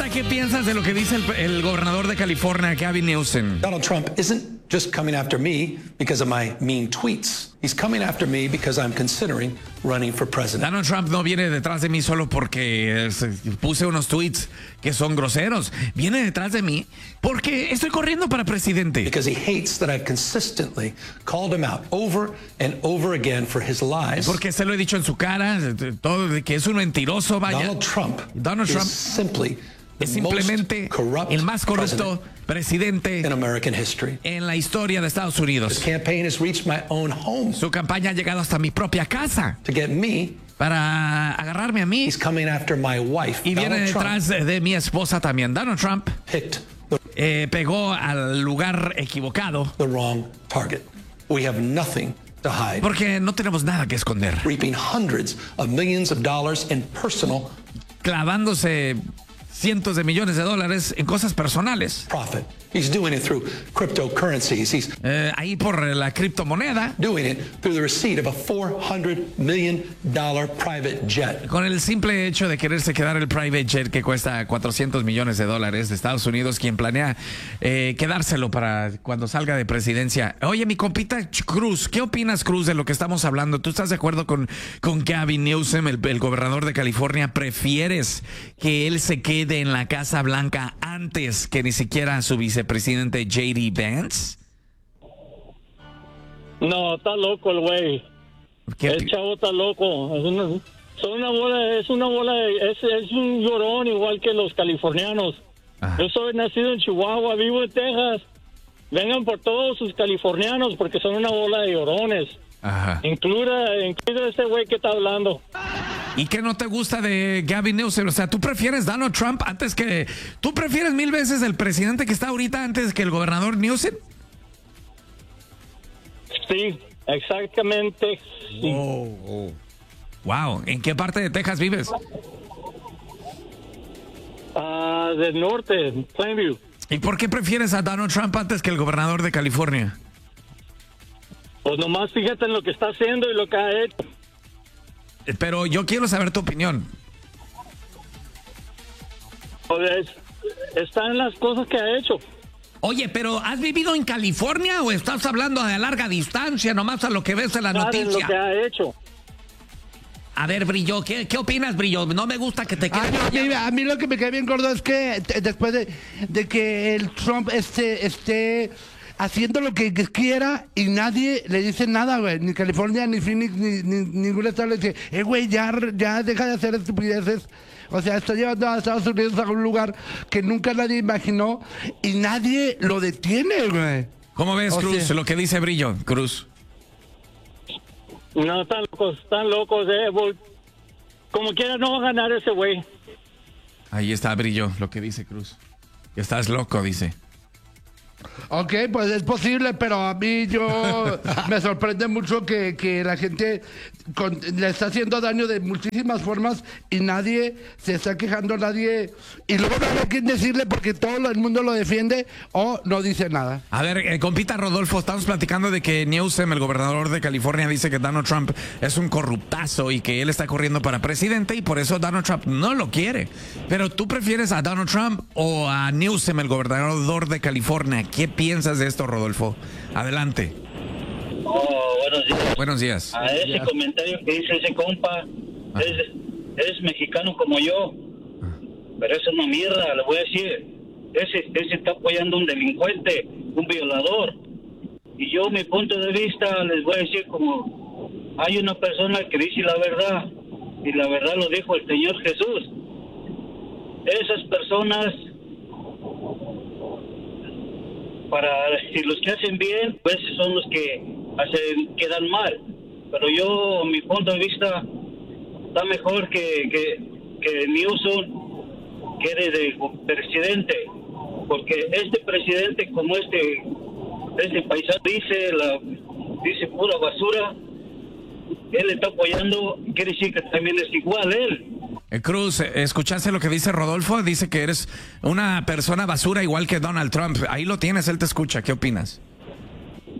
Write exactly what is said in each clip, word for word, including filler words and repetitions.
Ahora, ¿qué piensas de lo que dice el, el gobernador de California, Gavin Newsom? Donald Trump isn't just coming after me because of my mean tweets. He's coming after me because I'm considering running for president. Donald Trump no viene detrás de mí solo porque eh, puse unos tweets que son groseros. Viene detrás de mí porque estoy corriendo para presidente. Because he hates that I've consistently called him out over and over again for his lies. Porque se lo he dicho en su cara, todo de que es un mentiroso, vaya. Donald Trump, Donald Trump is simply the es simplemente most corrupt el más corrupto presidente in American history. en la historia de Estados Unidos. His campaign has reached my own home. Su campaña ha llegado hasta mi propia casa To get me, para agarrarme a mí. he's coming after my wife. Y viene Donald detrás Trump de mi esposa también. Donald Trump picked the, eh, pegó al lugar equivocado the wrong target. We have nothing to hide. porque no tenemos nada que esconder. Reaping hundreds of millions of dollars in personal Clavándose cientos de millones de dólares en cosas personales. profit. He's doing it through cryptocurrencies. He's Eh, ahí por la criptomoneda. doing it through the receipt of a four hundred million dollars private jet. Con el simple hecho de quererse quedar el private jet que cuesta cuatrocientos millones de dólares de Estados Unidos, quien planea eh, quedárselo para cuando salga de presidencia. Oye, mi compita Cruz, ¿qué opinas, Cruz, de lo que estamos hablando? ¿Tú estás de acuerdo con, con Gavin Newsom, el, el gobernador de California? ¿Prefieres que él se quede en la Casa Blanca antes que ni siquiera su vicepresidente J D Vance? No, está loco el güey. ¿Qué El pi- chavo está loco. Es una, son una bola, es una bola, de- es, es un llorón igual que los californianos. Ajá. Yo soy nacido en Chihuahua, vivo en Texas. Vengan por todos sus californianos porque son una bola de llorones. Ajá. Incluida, incluida ese güey que está hablando. ¿Y qué no te gusta de Gavin Newsom? O sea, ¿tú prefieres Donald Trump antes que... ¿Tú prefieres mil veces el presidente que está ahorita antes que el gobernador Newsom? Sí, exactamente. Sí. Wow, ¿en qué parte de Texas vives? Ah, del norte, Plainview. ¿Y por qué prefieres a Donald Trump antes que el gobernador de California? Pues nomás fíjate en lo que está haciendo y lo que ha hecho. Eh, Pero yo quiero saber tu opinión. Pues, está en las cosas que ha hecho. Oye, pero ¿has vivido en California o estás hablando de larga distancia, nomás a lo que ves en la ¿Saben lo que noticia? ha hecho? A ver, Brillo, ¿qué, qué opinas, Brillo? No me gusta que te Ah, quedes no, a, mí, callado. a mí lo que me queda bien gordo es que t- después de, de que el Trump esté, esté haciendo lo que quiera y nadie le dice nada, güey. Ni California, ni Phoenix, ni, ni ningún estado le dice, eh, güey, ya, ya deja de hacer estupideces. O sea, está llevando a Estados Unidos a un lugar que nunca nadie imaginó y nadie lo detiene, güey. ¿Cómo ves, O Cruz, sea- lo que dice Brillo, Cruz? No, están locos, están locos, eh. Vol- Como quiera no va a ganar ese güey. Ahí está, Brillo, lo que dice Cruz. Que estás loco, dice. Ok, pues es posible, pero a mí yo me sorprende mucho que, que la gente con- le está haciendo daño de muchísimas formas y nadie se está quejando, nadie... Y luego no hay quien decirle porque todo el mundo lo defiende o no dice nada. A ver, eh, compita Rodolfo, estamos platicando de que Newsom, el gobernador de California, dice que Donald Trump es un corruptazo y que él está corriendo para presidente y por eso Donald Trump no lo quiere. Pero ¿tú prefieres a Donald Trump o a Newsom, el gobernador de California? ¿Qué piensas de esto, Rodolfo? Adelante. Oh, buenos días. Buenos días. A ese comentario que dice ese compa, Ah. es, es mexicano como yo, pero es una mierda, le voy a decir. Ese, ese está apoyando a un delincuente, un violador. Y yo, mi punto de vista, les voy a decir como hay una persona que dice la verdad, y la verdad lo dijo el Señor Jesús. Esas personas, para si los que hacen bien, pues son los que hacen quedan mal. Pero yo, mi punto de vista, está mejor que que, que Newsom quede de presidente, porque este presidente, como este este paisano dice la dice pura basura, él está apoyando, quiere decir que también es igual él. Eh, Cruz, eh, ¿escuchaste lo que dice Rodolfo? Dice que eres una persona basura igual que Donald Trump. Ahí lo tienes, él te escucha. ¿Qué opinas?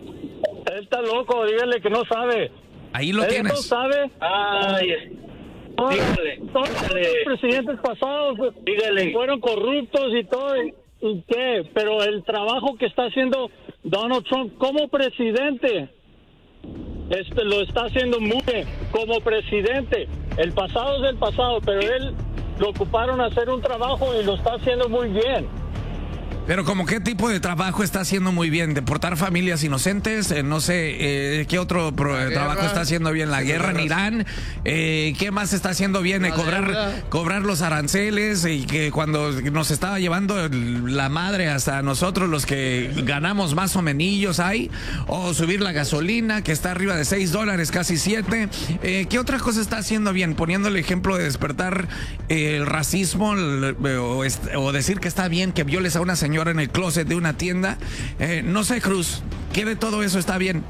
Él está loco, dígale que no sabe. Ahí lo Él no tienes. sabe. Ay, Todos, Dígale, todos dígale. los presidentes pasados Dígale. fueron corruptos y todo. ¿Y, y qué? Pero el trabajo que está haciendo Donald Trump como presidente, este lo está haciendo muy bien como presidente. El pasado es el pasado, pero él lo ocuparon a hacer un trabajo y lo está haciendo muy bien. Pero como qué tipo de trabajo está haciendo muy bien, deportar familias inocentes, eh, no sé, eh, qué otro pro- trabajo está haciendo bien, la guerra en Irán, eh, qué más está haciendo bien, eh, cobrar, cobrar los aranceles y que cuando nos estaba llevando el- la madre hasta nosotros los que ganamos más o menillos hay, o subir la gasolina que está arriba de seis dólares, casi siete, eh, qué otra cosa está haciendo bien, poniendo el ejemplo de despertar eh, el racismo el- o, est- o decir que está bien que violes a una señora en el closet de una tienda. Eh, no sé, Cruz, ¿qué de todo eso está bien?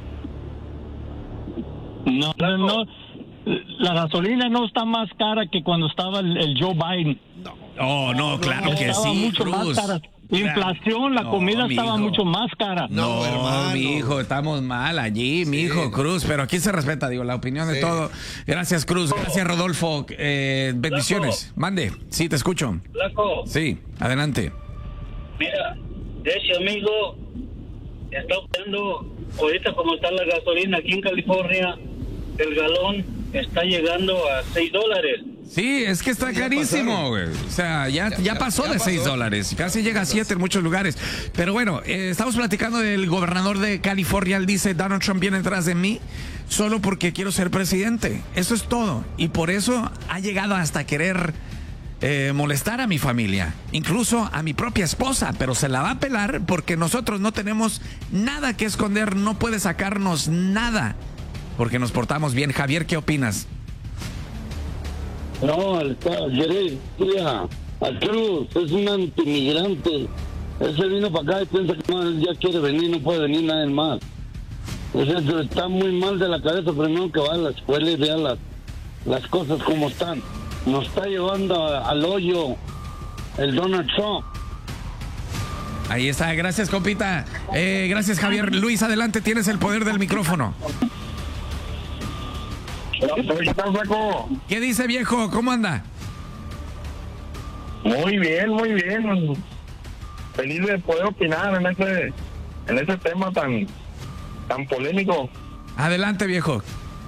No, no, no, la gasolina no está más cara que cuando estaba el, el Joe Biden. Oh, no, claro que Estaba sí, mucho Cruz. más cara. Inflación, la No, comida mi estaba hijo. mucho más cara. No, No, hermano. mi hijo, estamos mal allí, mi hijo Cruz, pero aquí se respeta, digo, la opinión de Sí. todo. Gracias, Cruz, gracias, Rodolfo. Eh, bendiciones. Mande, sí, te escucho. Flaco, Sí, adelante. mira, ese amigo está optando, ahorita como está la gasolina aquí en California, el galón está llegando a seis dólares. Sí, es que está Ya carísimo, pasaron. güey. O sea, ya, ya, Ya- pasó ya de seis pasó. dólares. Casi llega a siete en muchos lugares. Pero bueno, eh, estamos platicando del gobernador de California. Él dice, Donald Trump viene detrás de mí solo porque quiero ser presidente. Eso es todo. Y por eso ha llegado hasta querer eh, molestar a mi familia. Incluso a mi propia esposa. Pero se la va a pelar porque nosotros no tenemos nada que esconder. No puede sacarnos nada porque nos portamos bien. Javier, ¿qué opinas? No, al Jerez, mira, al Cruz es un antimigrante. Él se vino para acá y piensa que no, él ya quiere venir, no puede venir nadie más. O sea, está muy mal de la cabeza, primero que va a la escuela y vea las, las cosas como están. Nos está llevando a- al hoyo el Donald Trump. Ahí está, gracias compita. Eh, gracias Javier. Luis, adelante, tienes el poder del micrófono. ¿Qué tal, Flaco? ¿Qué dice viejo? ¿Cómo anda? Muy bien, muy bien. Feliz de poder opinar en ese, en ese tema tan, tan polémico. Adelante viejo.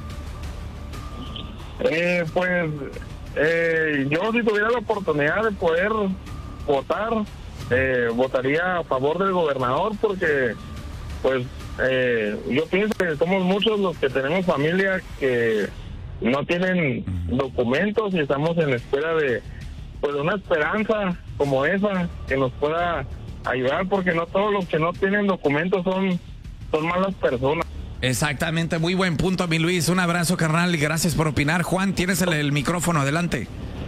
Eh, pues eh, yo si tuviera la oportunidad de poder votar, eh, votaría a favor del gobernador porque pues eh, yo pienso que somos muchos los que tenemos familia que no tienen documentos y estamos en espera de pues de una esperanza como esa que nos pueda ayudar, porque no todos los que no tienen documentos son, son malas personas. Exactamente, muy buen punto, mi Luis. Un abrazo, carnal, y gracias por opinar. Juan, tienes el, el micrófono, adelante.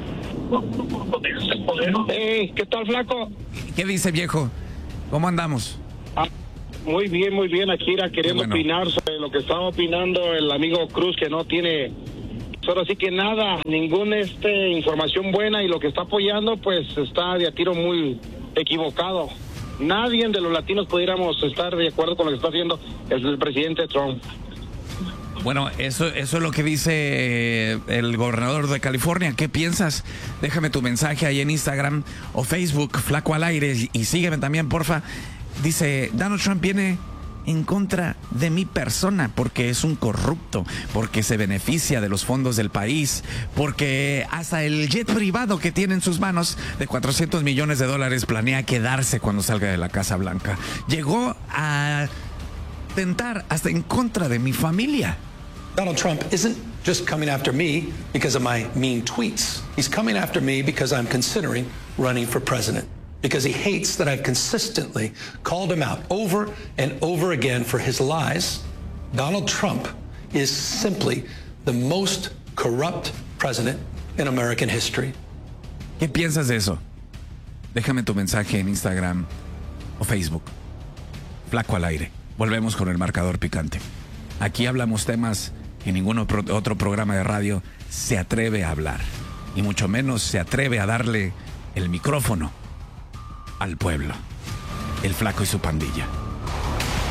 Hey, ¿qué tal, Flaco? ¿Qué dice viejo? ¿Cómo andamos? Ah, muy bien, muy bien. Aquí era queriendo Qué bueno. opinar sobre lo que estaba opinando el amigo Cruz, que no tiene, solo así que nada, ninguna este, información buena, y lo que está apoyando pues está de a tiro muy equivocado. Nadie de los latinos pudiéramos estar de acuerdo con lo que está haciendo el, el presidente Trump. Bueno, eso, eso es lo que dice eh, el gobernador de California. ¿Qué piensas? Déjame tu mensaje ahí en Instagram o Facebook, Flaco al Aire, y, y sígueme también, porfa. Dice, Donald Trump viene en contra de mi persona porque es un corrupto, porque se beneficia de los fondos del país, porque hasta el jet privado que tiene en sus manos de cuatrocientos millones de dólares planea quedarse cuando salga de la Casa Blanca. Llegó a tentar hasta en contra de mi familia. Donald Trump isn't just coming after me because of my mean tweets. He's coming after me because I'm considering running for president. Because he hates that I've consistently called him out over and over again for his lies. Donald Trump is simply the most corrupt president in American history. ¿Qué piensas de eso? Déjame tu mensaje en Instagram o Facebook. Flaco al Aire. Volvemos con el marcador picante. Aquí hablamos temas que ningún otro programa de radio se atreve a hablar. Y mucho menos se atreve a darle el micrófono al pueblo. El Flaco y su pandilla.